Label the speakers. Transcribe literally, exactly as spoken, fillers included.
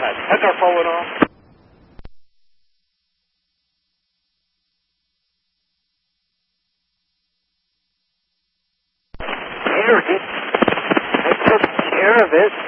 Speaker 1: that. Heads are forward on. Here, he, they took care of it.